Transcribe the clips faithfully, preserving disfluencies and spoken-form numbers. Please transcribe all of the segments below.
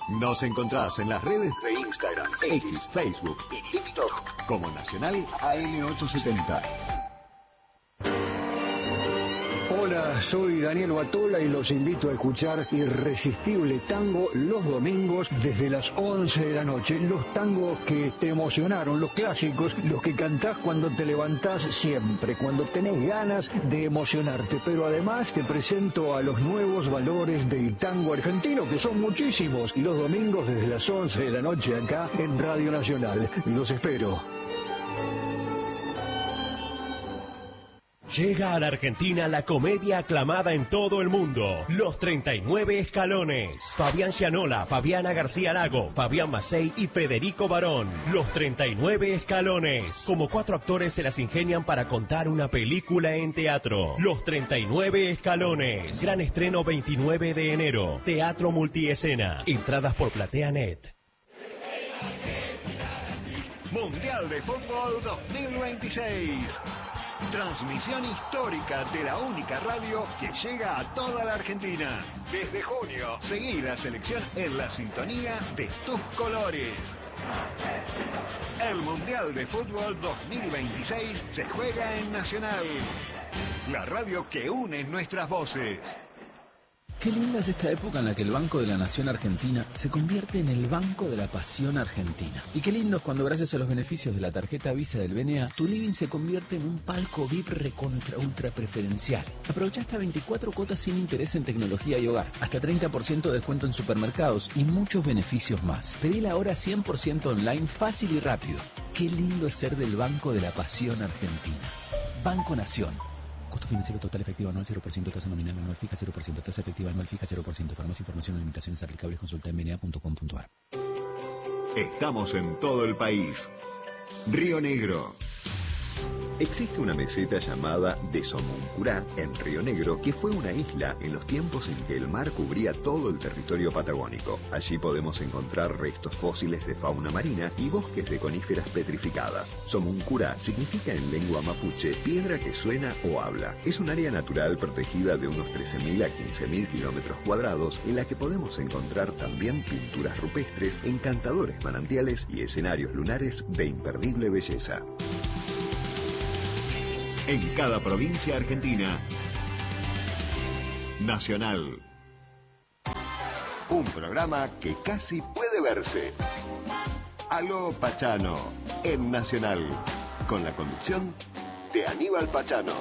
Nos encontrás en las redes de Instagram, X, Facebook y TikTok como Nacional A M ochocientos setenta. Hola, soy Daniel Batola y los invito a escuchar Irresistible Tango los domingos desde las once de la noche. Los tangos que te emocionaron, los clásicos, los que cantás cuando te levantás siempre, cuando tenés ganas de emocionarte. Pero además te presento a los nuevos valores del tango argentino, que son muchísimos. Y los domingos desde las once de la noche acá en Radio Nacional. Los espero. Llega a la Argentina la comedia aclamada en todo el mundo, Los treinta y nueve Escalones. Fabián Gianola, Fabiana García Lago, Fabián Macei y Federico Barón. Los treinta y nueve Escalones. Como cuatro actores se las ingenian para contar una película en teatro. Los treinta y nueve Escalones. Gran estreno veintinueve de enero. Teatro Multiescena. Entradas por PlateaNet. Mundial de Fútbol dos mil veintiséis. Transmisión histórica de la única radio que llega a toda la Argentina. Desde junio, seguí la selección en la sintonía de tus colores. El Mundial de Fútbol dos mil veintiséis se juega en Nacional, la radio que une nuestras voces. Qué linda es esta época en la que el Banco de la Nación Argentina se convierte en el Banco de la Pasión Argentina. Y qué lindo es cuando, gracias a los beneficios de la tarjeta Visa del B N A, tu living se convierte en un palco V I P recontra ultra preferencial. Aprovecha hasta veinticuatro cuotas sin interés en tecnología y hogar, hasta treinta por ciento de descuento en supermercados y muchos beneficios más. Pedila ahora cien por ciento online, fácil y rápido. Qué lindo es ser del Banco de la Pasión Argentina. Banco Nación. Costo financiero total efectivo anual cero por ciento, tasa nominal anual fija cero por ciento, tasa efectiva anual fija cero por ciento. Para más información o limitaciones aplicables consulta en b n a punto com punto a r. Estamos en todo el país. Río Negro. Existe una meseta llamada de Somoncurá, en Río Negro, que fue una isla en los tiempos en que el mar cubría todo el territorio patagónico. Allí podemos encontrar restos fósiles de fauna marina y bosques de coníferas petrificadas. Somoncurá significa en lengua mapuche piedra que suena o habla. Es un área natural protegida de unos trece mil a quince mil kilómetros cuadrados, en la que podemos encontrar también pinturas rupestres, encantadores manantiales y escenarios lunares de imperdible belleza. En cada provincia argentina. Nacional. Un programa que casi puede verse. Aló Pachano, en Nacional. Con la conducción de Aníbal Pachano.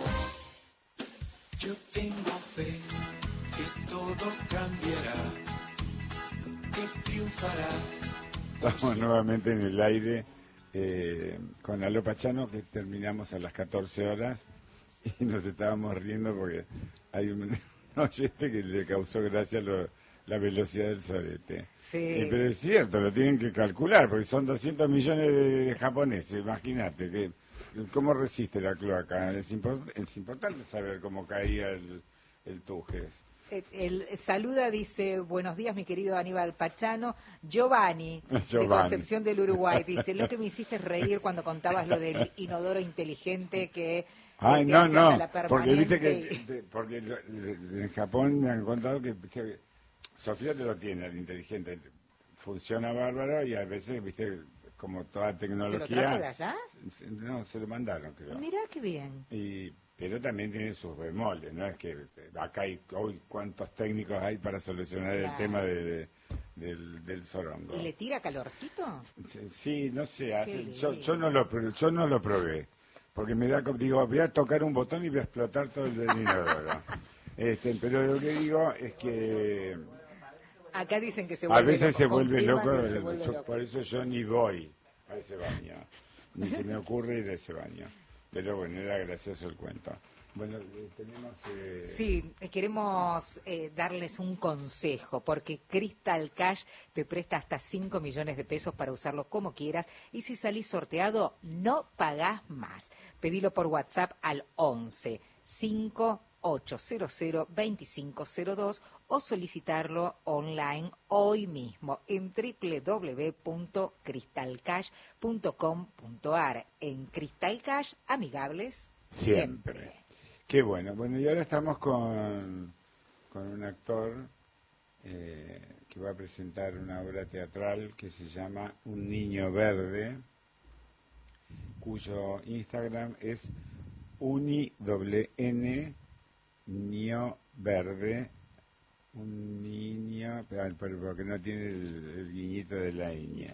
Yo tengo fe que todo cambiará, que triunfará. Estamos nuevamente en el aire. Eh, con Aló Pachano, que terminamos a las catorce horas y nos estábamos riendo porque hay un, un oyente que le causó gracia lo, la velocidad del sorete. Sí. Eh, pero es cierto, lo tienen que calcular porque son doscientos millones de, de japoneses, imagínate que cómo resiste la cloaca. Es, import, es importante saber cómo caía el, el Tujes. El, el saluda, dice, buenos días mi querido Aníbal Pachano. Giovanni, Giovanni, de Concepción del Uruguay, dice, lo que me hiciste reír cuando contabas lo del inodoro inteligente que... Ay, te no, hacen no, a la porque viste que, permanente y- de- porque lo- de- en Japón me han contado que, viste, que Sofía te lo tiene, el inteligente, funciona bárbaro y a veces, viste, como toda tecnología... ¿Se lo trajo de allá? se- No, se lo mandaron, creo. Mirá qué bien. Y, pero también tiene sus bemoles, ¿no? Es que acá hay, hoy cuántos técnicos hay para solucionar Claro. el tema de, de- del, del sorongo. ¿Y le tira calorcito? Sí, sí, no sé, hace- Qué yo, lindo. yo no lo pro- yo no lo probé, porque me da como, digo, voy a tocar un botón y voy a explotar todo el del inodoro. Este, pero lo que digo es que Acá dicen que se a vuelve veces loco. se vuelve Confirman loco, que se vuelve yo- loco. por eso yo ni voy a ese baño, ni se me ocurre ir a ese baño. Pero bueno, era gracioso el cuento. Bueno, eh, tenemos... Eh... Sí, eh, queremos eh, darles un consejo, porque Crystal Cash te presta hasta cinco millones de pesos para usarlo como quieras, y si salís sorteado, no pagás más. Pedilo por WhatsApp al once cinco ocho cero cero veinticinco cero dos o solicitarlo online hoy mismo en doble u doble u doble u punto crystal cash punto com punto a r. En Crystal Cash, amigables Siempre. siempre. Qué bueno. Bueno, y ahora estamos con, con un actor eh, que que va a presentar una obra teatral que se llama Un Niño Verde, cuyo Instagram es uni doble n niño verde, un niño, pero porque no tiene el, el guiñito de la ñ,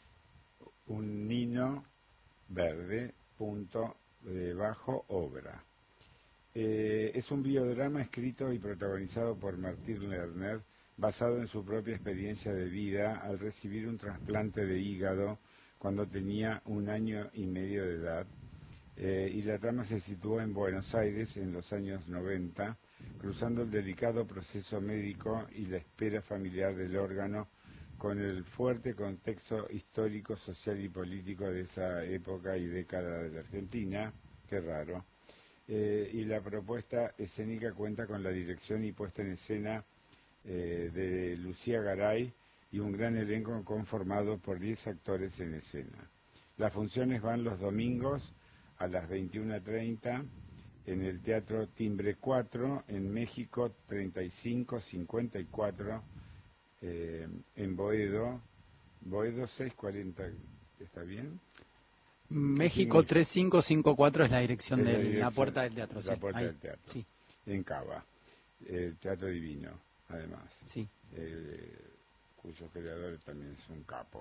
un niño verde punto de bajo obra. Eh, es un biodrama escrito y protagonizado por Martín Lerner, basado en su propia experiencia de vida al recibir un trasplante de hígado cuando tenía un año y medio de edad, eh, y la trama se sitúa en Buenos Aires en los años noventa, cruzando el delicado proceso médico y la espera familiar del órgano con el fuerte contexto histórico, social y político de esa época y década de la Argentina, qué raro. Eh, y la propuesta escénica cuenta con la dirección y puesta en escena eh, de Lucía Garay y un gran elenco conformado por diez actores en escena. Las funciones van los domingos a las veintiuna treinta en el Teatro Timbre cuatro, en México treinta y cinco cincuenta y cuatro, eh, en Boedo, Boedo seiscientos cuarenta, ¿está bien? México treinta y cinco cincuenta y cuatro es la dirección Es la de dirección, la puerta del teatro. La Sí, puerta ahí, del teatro, sí. En Cava, el Teatro Divino, además, Sí. eh, cuyo creador también es un capo.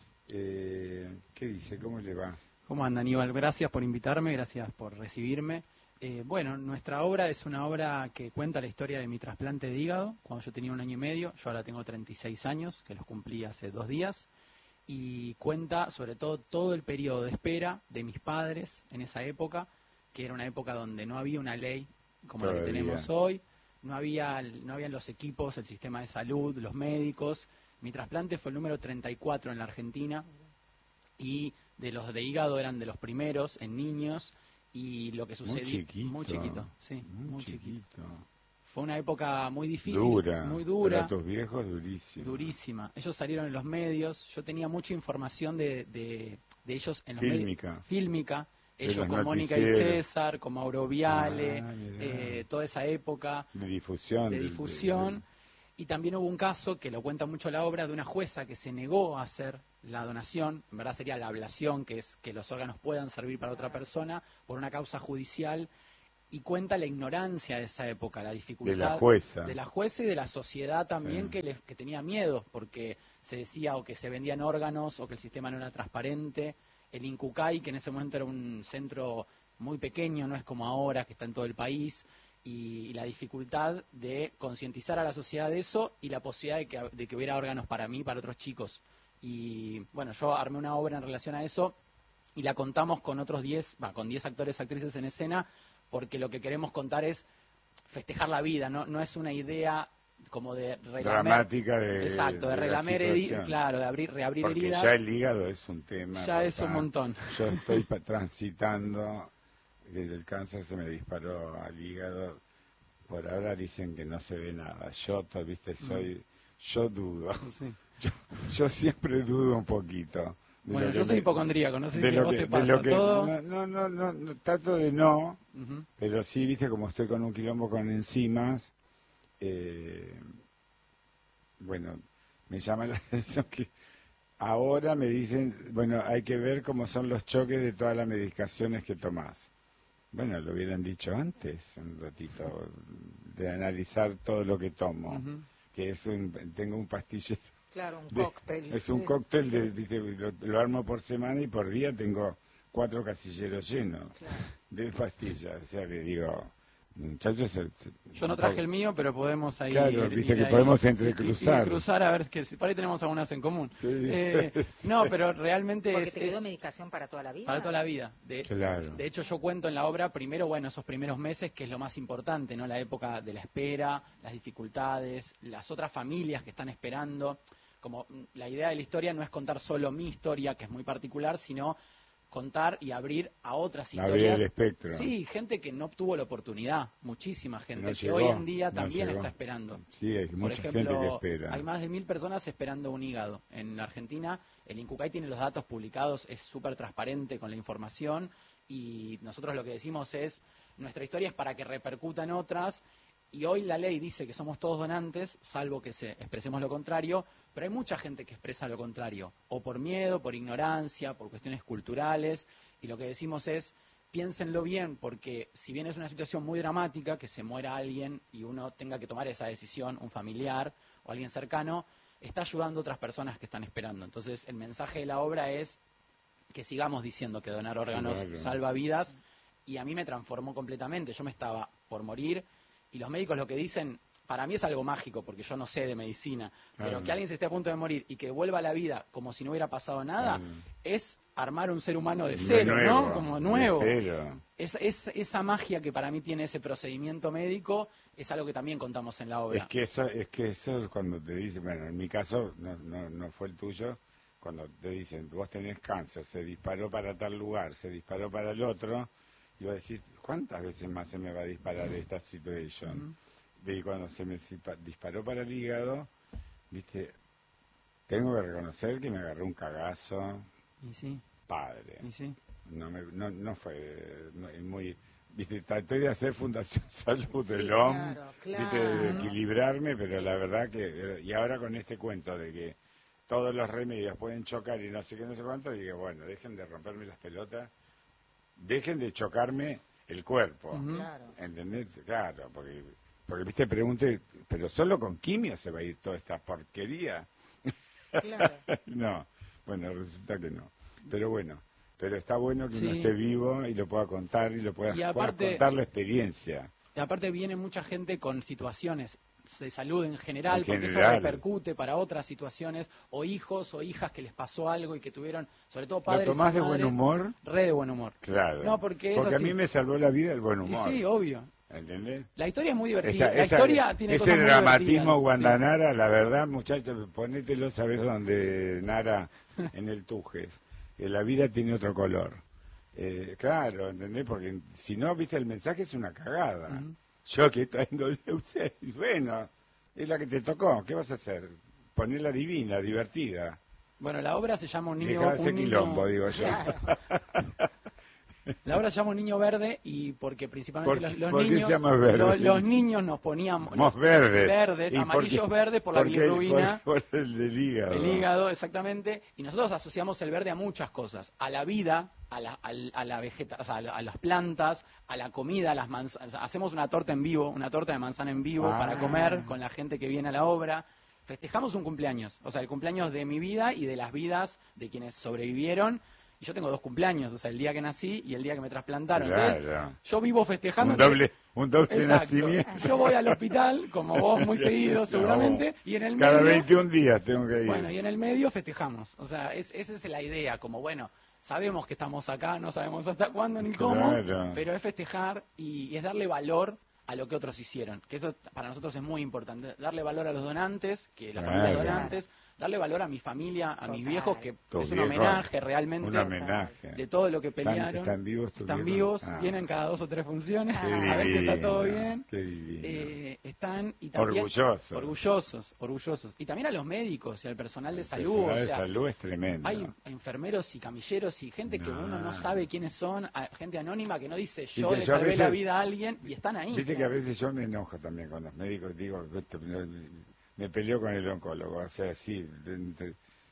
Eh, ¿Qué dice? ¿Cómo le va? ¿Cómo anda, Aníbal? Gracias por invitarme, gracias por recibirme. Eh, bueno, nuestra obra es una obra que cuenta la historia de mi trasplante de hígado, cuando yo tenía un año y medio. Yo ahora tengo treinta y seis años, que los cumplí hace dos días, y cuenta sobre todo todo el periodo de espera de mis padres en esa época, que era una época donde no había una ley como la que Todavía. tenemos hoy, no había, no habían los equipos, el sistema de salud, los médicos. Mi trasplante fue el número treinta y cuatro en la Argentina, y de los de hígado eran de los primeros en niños, y lo que sucedió... Muy chiquito. Muy chiquito, sí, Muy, muy chiquito. chiquito. Fue una época muy difícil, Dura. muy dura. Para tus viejos, durísimo. Durísima. Ellos salieron en los medios, yo tenía mucha información de, de, de ellos en los Fílmica. medios. Fílmica. De Ellos los con Mónica y noticieros. César, con Mauro Viale, Ah, mirá. eh, toda esa época De difusión. de del- difusión. del- Y también hubo un caso, que lo cuenta mucho la obra, de una jueza que se negó a hacer la donación, en verdad sería la ablación, que es que los órganos puedan servir para otra persona, por una causa judicial, y cuenta la ignorancia de esa época, la dificultad De la jueza. de la jueza y de la sociedad también, Sí. que, les- que tenía miedo, porque se decía o que se vendían órganos o que el sistema no era transparente. El Incucay, que en ese momento era un centro muy pequeño, no es como ahora, que está en todo el país, y, y la dificultad de concientizar a la sociedad de eso y la posibilidad de que, de que hubiera órganos para mí, para otros chicos. Y bueno, yo armé una obra en relación a eso y la contamos con otros diez, va, con diez actores, actrices en escena, porque lo que queremos contar es festejar la vida, no, no es una idea como de relamer, Dramática de- exacto, de, de la relamer heridas, situación. claro, de abrir, reabrir Porque heridas. ya el hígado es un tema. Ya es un papá. montón. Yo estoy pa- transitando, que el cáncer se me disparó al hígado. Por ahora dicen que no se ve nada. Yo, to- viste, soy, yo dudo. Sí. Yo, yo siempre dudo un poquito. de Bueno, lo que yo soy me- hipocondríaco, no sé de si a lo vos que- te de pasa lo que- todo. No, no, no, no, no, trato de no, Ujú. pero sí, viste, como estoy con un quilombo con enzimas, eh, bueno, me llama la atención que ahora me dicen, bueno, hay que ver cómo son los choques de todas las medicaciones que tomás. Bueno, lo hubieran dicho antes, un ratito, de analizar todo lo que tomo, Ujú. que es un, tengo un pastillero. Claro, un de- cóctel. Es un Sí. cóctel, de, viste, lo, lo armo por semana y por día tengo cuatro casilleros llenos Claro. de pastillas. O sea que digo, muchachos... se- se- Yo no traje el mío, pero podemos ahí Claro, ir- viste ir que ahí, podemos y- y- entrecruzar. y cruzar a ver si que si por ahí tenemos algunas en común. Sí. Eh, no, pero realmente Porque es, te quedó es medicación para toda la vida. para toda la vida. De, Claro. de hecho, yo cuento en la obra primero, bueno, esos primeros meses, que es lo más importante, ¿no? La época de la espera, las dificultades, las otras familias que están esperando. Como mm, la idea de la historia no es contar solo mi historia, que es muy particular, sino contar y abrir a otras Abrir historias. el espectro. Sí, gente que no obtuvo la oportunidad, muchísima gente, No que llegó, hoy en día no también llegó. está esperando. Sí, hay Por mucha ejemplo, gente que espera. hay más de mil personas esperando un hígado. En la Argentina, el Incucay tiene los datos publicados, es súper transparente con la información, y nosotros lo que decimos es, nuestra historia es para que repercutan otras, Y hoy la ley dice que somos todos donantes, salvo que se expresemos lo contrario, pero hay mucha gente que expresa lo contrario, o por miedo, por ignorancia, por cuestiones culturales, y lo que decimos es, piénsenlo bien, porque si bien es una situación muy dramática, que se muera alguien y uno tenga que tomar esa decisión, un familiar o alguien cercano, está ayudando a otras personas que están esperando. Entonces, el mensaje de la obra es que sigamos diciendo que donar órganos Claro. salva vidas, y a mí me transformó completamente. Yo me estaba por morir, y los médicos lo que dicen, para mí es algo mágico, porque yo no sé de medicina, Claro. pero que alguien se esté a punto de morir y que vuelva a la vida como si no hubiera pasado nada, Claro. es armar un ser humano de De cero, nuevo, ¿no? Como de nuevo. cero. Es, es, esa magia que para mí tiene ese procedimiento médico es algo que también contamos en la obra. Es que eso es que eso es cuando te dicen, bueno, en mi caso no, no, no fue el tuyo, cuando te dicen, vos tenés cáncer, se disparó para tal lugar, se disparó para el otro, y vos decís, ¿cuántas veces más se me va a disparar esta situación? Y cuando se me sipa- disparó para el hígado, viste, tengo que reconocer que me agarré un cagazo Y sí, padre. y sí. No, me, no, no fue no, muy... Viste, traté de hacer Fundación Salud Sí, del O M, claro, viste, de claro. equilibrarme, pero la verdad que... Y ahora con este cuento de que todos los remedios pueden chocar y no sé qué, no sé cuánto, digo, bueno, dejen de romperme las pelotas, dejen de chocarme el cuerpo, Claro. ¿entendés? Claro, porque, porque viste, pregunté, ¿pero solo con quimio se va a ir toda esta porquería? Claro. No, bueno, resulta que no. Pero bueno, pero está bueno que Sí. uno esté vivo y lo pueda contar y lo pueda, Y pueda aparte- contar la experiencia. Y aparte viene mucha gente con situaciones de salud en general, En porque general. esto repercute para otras situaciones, o hijos o hijas que les pasó algo y que tuvieron, sobre todo ¿Lo padres tomás y de buen madres, humor? re de buen humor. Claro. No, porque es a así. mí me salvó la vida el buen Y humor. sí, obvio. ¿Entendés? La historia es muy divertida. Esa- la esa- historia tiene ese cosas muy dramatismo divertidas, Guandanara, la verdad, muchachos, ponételo, ¿sabes dónde, Nara? En el Tujes. Que la vida tiene otro color. Eh, claro, ¿entendés? Porque si no, viste, el mensaje es una cagada. Ujú. Yo que tengo leucemia, bueno, es la que te tocó, ¿qué vas a hacer? Ponerla divina, divertida. Sí. Bueno, la obra se llama Un niño, Dejar ese un niño- quilombo, digo yo. La obra se llama Un niño verde, y porque principalmente ¿Por los, qué- los por qué se niños llama verde? Los, los niños nos poníamos Somos los- verdes. verdes, ¿Y por amarillos qué? verdes por la Porque- bilirrubina. Por, por el del hígado. El hígado, exactamente. Y nosotros asociamos el verde a muchas cosas. A la vida, a la, al- a la vegeta, o sea, a, la- a las plantas, a la comida, a las manzanas. Hacemos una torta en vivo, una torta de manzana en vivo Ah. para comer con la gente que viene a la obra. Festejamos un cumpleaños, o sea, el cumpleaños de mi vida y de las vidas de quienes sobrevivieron. Y yo tengo dos cumpleaños, o sea, el día que nací y el día que me trasplantaron. Entonces, Claro. yo vivo festejando. Un doble, un doble Exacto. nacimiento. Yo voy al hospital, como vos, muy seguido seguramente, y en el Cada medio... veintiún días tengo que ir. Bueno, y en el medio festejamos. O sea, es, esa es la idea, como bueno, sabemos que estamos acá, no sabemos hasta cuándo ni cómo, Claro. pero es festejar y, y es darle valor a lo que otros hicieron. Que eso para nosotros es muy importante. Darle valor a los donantes, que la familia de Claro. donantes, darle valor a mi familia, a mis Total. viejos, que Tus es un viejos, homenaje realmente. Un homenaje. De todo lo que ¿Están- pelearon. están vivos tus Están viejos? vivos, Ah. vienen cada dos o tres funciones, Qué a ver si está todo divino, bien. qué divino. Eh, están y también Orgullosos. orgullosos, orgullosos. Y también a los médicos y al personal de El salud. personal O de sea, salud es tremendo. hay enfermeros y camilleros y gente que No. uno no sabe quiénes son, a- gente anónima que no dice yo Viste, le yo a salvé veces- la vida a alguien y están ahí. Viste que a veces yo me enojo también con los médicos, digo, esto, no, me peleo con el oncólogo, o sea, sí. de- entre-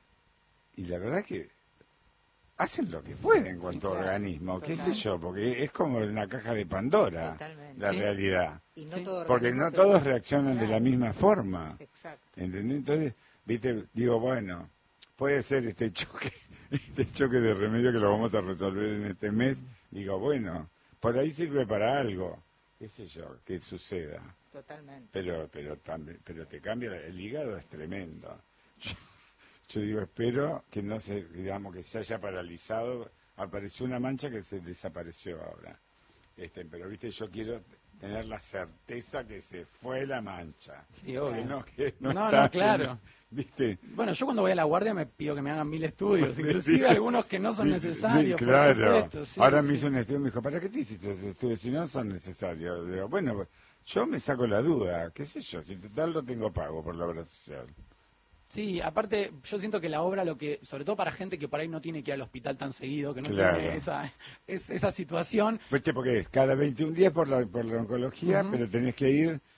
y la verdad que hacen lo que pueden con Sí, tu claro. organismo, qué sé Total. yo, porque es como una caja de Pandora, Totalmente. la Sí. realidad. Y no Sí. todo Porque organismo no se- todos reaccionan de Claro. la misma forma. Exacto. ¿Entendés? Entonces, viste, digo, bueno, puede ser este choque, este choque de remedio que lo vamos a resolver en este mes. Digo, bueno, por ahí sirve para algo, qué sé yo, que suceda. Totalmente. Pero, pero también, pero te cambia, el hígado es tremendo. Yo, yo digo, espero que no se, digamos, que se haya paralizado. Apareció una mancha que se desapareció ahora. Este, pero viste, yo quiero tener la certeza que se fue la mancha. Sí, obvio. Que no, que no, No, está- no, claro. ¿Viste? Bueno, yo cuando voy a la guardia me pido que me hagan mil estudios, inclusive algunos que no son Sí, necesarios, sí, por claro. supuesto. Sí, Ahora sí. me hizo un estudio, me dijo, ¿para qué te hiciste esos estudios si no son necesarios? Digo, bueno, yo me saco la duda, qué sé yo, si total lo tengo pago por la obra social. Sí, aparte yo siento que la obra, lo que, sobre todo para gente que por ahí no tiene que ir al hospital tan seguido, que no Claro. tiene esa, es, esa situación, ¿Viste? Porque es cada veintiún días por la, por la oncología, Ujú. pero tenés que ir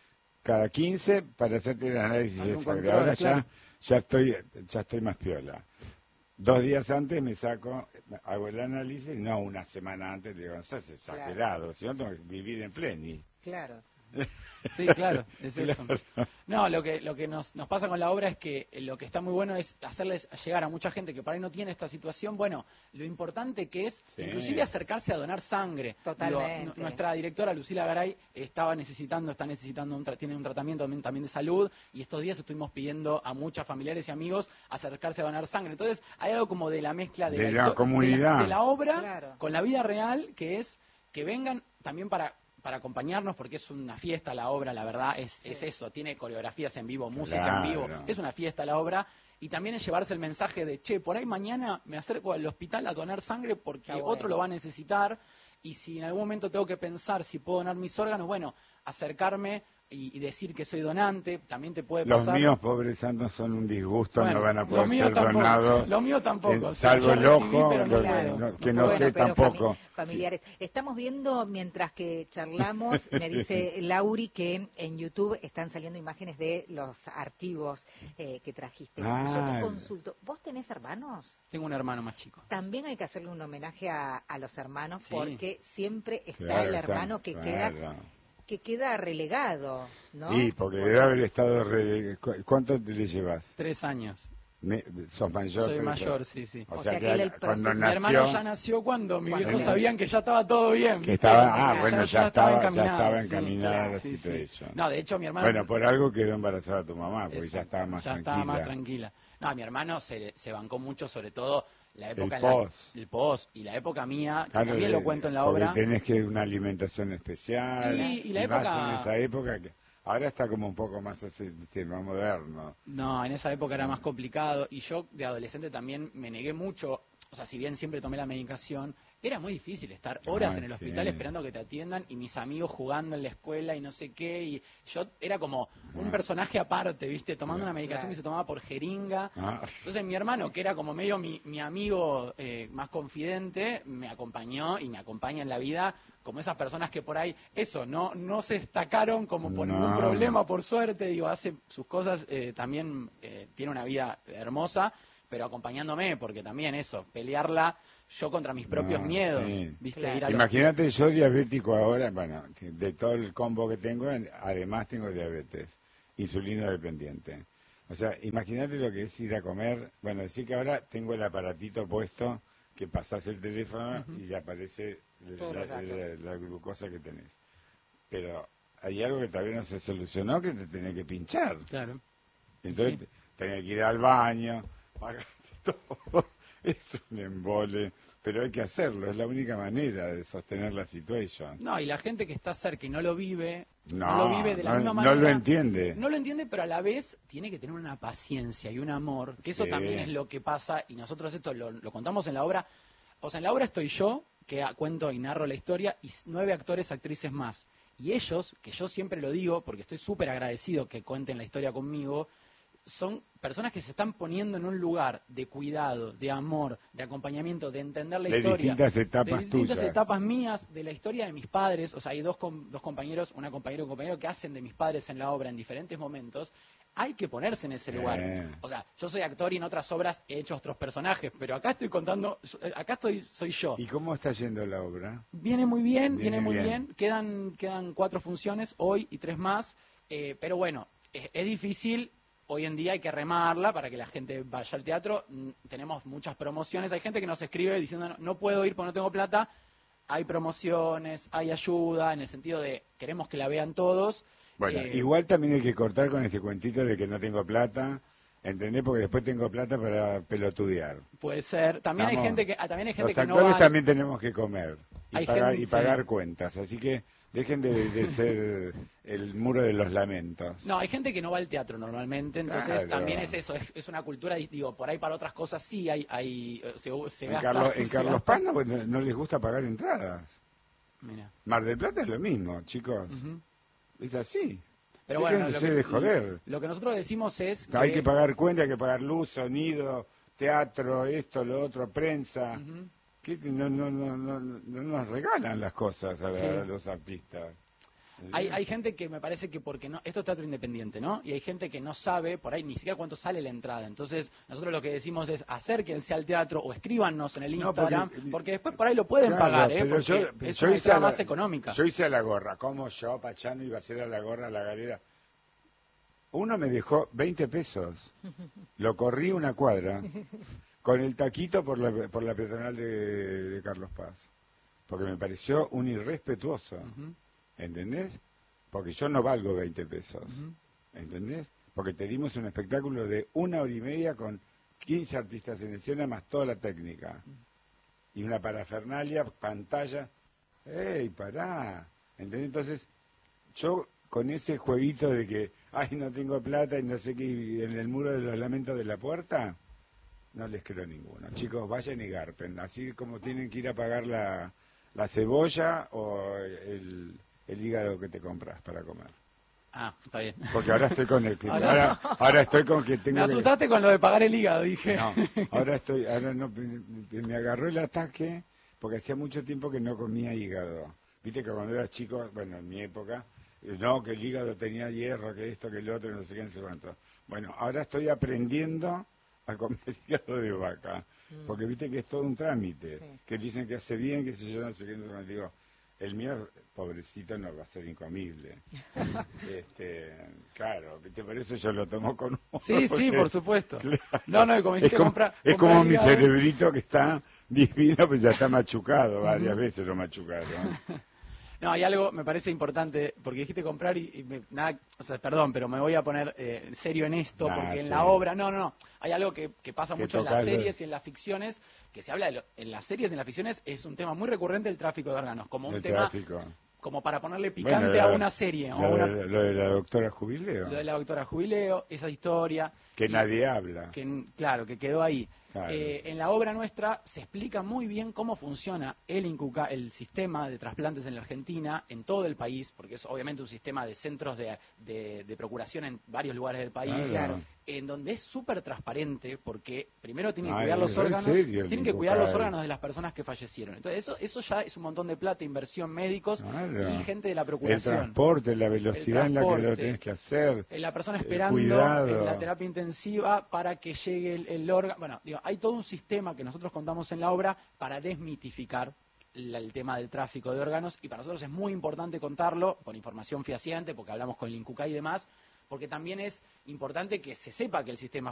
cada quince para hacerte el análisis de sangre. Ahora ya, ya, estoy, ya estoy más piola. Dos días antes me saco, hago el análisis, no una semana antes, digo, no seas exagerado, claro. Si no tengo que vivir en Fleni. Claro. Sí, claro, es eso. Claro. No, lo que lo que nos, nos pasa con la obra es que lo que está muy bueno es hacerles llegar a mucha gente que por ahí no tiene esta situación, bueno, lo importante que es sí. inclusive acercarse a donar sangre. Totalmente. Digo, nuestra directora Lucila Garay estaba necesitando, está necesitando, un tra tiene un tratamiento también, también de salud y estos días estuvimos pidiendo a muchos familiares y amigos acercarse a donar sangre. Entonces hay algo como de la mezcla de, de la, la comunidad, de la, de la obra claro. con la vida real, que es que vengan también para... para acompañarnos, porque es una fiesta la obra, la verdad, es, sí. es eso, tiene coreografías en vivo, música claro. en vivo, es una fiesta la obra, y también es llevarse el mensaje de, che, por ahí mañana me acerco al hospital a donar sangre porque bueno. otro lo va a necesitar, y si en algún momento tengo que pensar si puedo donar mis órganos, bueno, acercarme y, y decir que soy donante, también te puede pasar... Los míos, pobres santos, son un disgusto, bueno, no van a poder ser tampoco, donados. Los míos tampoco. Eh, salvo el ojo, no, no, que no, bueno, sé tampoco. Fami familiares. Sí. Estamos viendo, mientras que charlamos, me dice Lauri que en YouTube están saliendo imágenes de los archivos eh, que trajiste. Ah, yo te consulto, ¿vos tenés hermanos? Tengo un hermano más chico. También hay que hacerle un homenaje a, a los hermanos, sí. porque siempre está claro, el hermano que claro. queda... que queda relegado, ¿no? Sí, porque debe haber estado... Re... ¿Cuánto te le llevas? Tres años. Me... ¿Sos mayor? Soy mayor, sí, sí. O, o sea, sea que, que el cuando mi nació... hermano ya nació cuando mis viejos sabían que ya estaba todo bien. Que estaba, ah, ya, bueno, ya, ya, estaba, estaba ya estaba encaminada sí, la sí, situación. Sí. No, de hecho mi hermano... Bueno, por algo quedó embarazada tu mamá, porque Exacto, ya estaba más ya tranquila. Ya estaba más tranquila. No, mi hermano se, se bancó mucho, sobre todo... La época el en post. La, el post y la época mía, que claro, también de, lo cuento en la porque obra. Tenés que una alimentación especial. Sí, y la y época... más en esa época que ahora está como un poco más así, más moderno. No, en esa época era más complicado y yo de adolescente también me negué mucho, o sea, si bien siempre tomé la medicación, era muy difícil estar horas Ay, en el sí. hospital esperando que te atiendan y mis amigos jugando en la escuela y no sé qué, y yo era como un personaje aparte, ¿viste? Tomando una medicación claro. que se tomaba por jeringa. Ah. Entonces mi hermano, que era como medio mi, mi amigo eh, más confidente, me acompañó y me acompaña en la vida como esas personas que por ahí, eso, no no se destacaron como por no. ningún problema, por suerte, digo, hace sus cosas, eh, también eh, tiene una vida hermosa, pero acompañándome, porque también eso, pelearla yo contra mis propios no, miedos, sí. ¿viste? Claro. Ir a Imagínate, los... yo diabético ahora, bueno, de todo el combo que tengo, además tengo diabetes, insulino dependiente. O sea, imagínate lo que es ir a comer, bueno, decir que ahora tengo el aparatito puesto, que pasás el teléfono uh-huh. y ya aparece la, la, la, la glucosa que tenés. Pero hay algo que todavía no se solucionó, que te tenés que pinchar. Claro. Entonces, sí. tenés que ir al baño, pagarte todo. Es un embole, pero hay que hacerlo, es la única manera de sostener la situación. No, y la gente que está cerca y no lo vive, no, no lo vive de la no, misma manera. No lo entiende. No lo entiende, pero a la vez tiene que tener una paciencia y un amor, que eso sí. también es lo que pasa, y nosotros esto lo, lo contamos en la obra. O sea, en la obra estoy yo, que cuento y narro la historia, y nueve actores, actrices más. Y ellos, que yo siempre lo digo, porque estoy súper agradecido que cuenten la historia conmigo, son personas que se están poniendo en un lugar de cuidado, de amor, de acompañamiento, de entender la de historia. Distintas etapas de distintas tuyas. etapas mías, de la historia de mis padres. O sea, hay dos, com dos compañeros, una compañera y un compañero que hacen de mis padres en la obra en diferentes momentos. Hay que ponerse en ese lugar. Eh. O sea, yo soy actor y en otras obras he hecho otros personajes, pero acá estoy contando, acá estoy, soy yo. ¿Y cómo está yendo la obra? Viene muy bien, viene, viene muy bien. bien. Quedan, quedan cuatro funciones hoy y tres más. Eh, pero bueno, es, es difícil. Hoy en día hay que remarla para que la gente vaya al teatro. Tenemos muchas promociones. Hay gente que nos escribe diciendo no, no puedo ir porque no tengo plata. Hay promociones, hay ayuda, en el sentido de queremos que la vean todos. Bueno, eh, igual también hay que cortar con ese cuentito de que no tengo plata, ¿entendés? Porque después tengo plata para pelotudear. Puede ser. También Vamos, hay gente que, ah, también hay gente los que no actores va... también tenemos que comer y hay pagar, gente, y pagar sí. cuentas, así que dejen de, de ser el muro de los lamentos. No, hay gente que no va al teatro normalmente, entonces claro. también es eso, es, es una cultura, digo, por ahí para otras cosas sí hay, hay se, se en gasta. Carlos, en se Carlos gasta. Paz no, no les gusta pagar entradas. Mira. Mar del Plata es lo mismo, chicos. Uh-huh. Es así. Pero Dejen bueno, de lo ser que, de joder. Lo que nosotros decimos es que... Hay que pagar cuenta, hay que pagar luz, sonido, teatro, esto, lo otro, prensa. Uh-huh. Que no, no, no, no, no nos regalan las cosas a, la, sí. a los artistas. Hay, hay gente que me parece que porque no, esto es teatro independiente, ¿no? Y hay gente que no sabe por ahí ni siquiera cuánto sale la entrada. Entonces, nosotros lo que decimos es acérquense al teatro o escríbanos en el Instagram, no, porque, porque después por ahí lo pueden claro, pagar, ¿eh? Porque yo, es yo una entrada más económica. Yo hice a la gorra, ¿cómo yo, Pachano, iba a hacer a la gorra a la galera? Uno me dejó veinte pesos, lo corrí una cuadra, con el taquito por la, por la peatonal de, de Carlos Paz, porque me pareció un irrespetuoso, uh-huh. ¿entendés? Porque yo no valgo veinte pesos, uh-huh. ¿entendés? Porque te dimos un espectáculo de una hora y media con quince artistas en escena más toda la técnica, uh-huh. y una parafernalia, pantalla, ¡ey, pará! ¿Entendés? Entonces, yo con ese jueguito de que, ay, no tengo plata y no sé qué, en el muro de los lamentos de la puerta, no les creo ninguno. Chicos, vayan y garpen, así como tienen que ir a pagar la, la cebolla o el, el hígado que te compras para comer. Ah, está bien. Porque ahora estoy con el ahora, ahora, ahora estoy con que tengo me asustaste que... con lo de pagar el hígado, dije. No, ahora estoy, ahora no, me, me agarró el ataque porque hacía mucho tiempo que no comía hígado. Viste que cuando eras chico, bueno, en mi época, no, que el hígado tenía hierro, que esto, que el otro, no sé qué, no sé cuánto. Bueno, ahora estoy aprendiendo a comer hígado de vaca, mm. porque viste que es todo un trámite, sí. que dicen que hace bien, que si yo no sé qué, no sé cuánto. Digo, el mío, pobrecito, no va a ser incomible. este, claro, ¿viste? Por eso yo lo tomo con humor. Sí, sí, por supuesto. Claro, no, no, como dijiste, es como, compra, es compra como mi cerebrito que está divino, pues ya está machucado, varias uh-huh. veces lo machucado. ¿eh? No, hay algo, me parece importante, porque dijiste comprar y, y me, nada, o sea, perdón, pero me voy a poner eh, serio en esto, nah, porque en sí. la obra, no, no, no, hay algo que, que pasa que mucho en las series de... y en las ficciones, que se habla de lo, en las series y en las ficciones, es un tema muy recurrente el tráfico de órganos, como un el tema, tráfico. como para ponerle picante bueno, a una serie. Lo, o una, de, lo de la doctora Jubileo. Lo de la doctora Jubileo, esa historia. Que y, nadie habla. Que, claro, que quedó ahí. Claro. Eh, en la obra nuestra se explica muy bien cómo funciona el INCUCA, el sistema de trasplantes en la Argentina, en todo el país, porque es obviamente un sistema de centros de, de, de procuración en varios lugares del país, claro. Claro. en donde es súper transparente, porque primero tienen que Ay, cuidar los órganos, serio, tienen que cuidar los órganos de las personas que fallecieron. Entonces eso, eso ya es un montón de plata, inversión, médicos claro. y gente de la procuración. El transporte, la velocidad en la que lo tenés que hacer. La persona esperando en la terapia intensiva para que llegue el, el órgano. Bueno, digo, hay todo un sistema que nosotros contamos en la obra para desmitificar la, el tema del tráfico de órganos, y para nosotros es muy importante contarlo con información fehaciente, porque hablamos con el INCUCA y demás, porque también es importante que se sepa que el sistema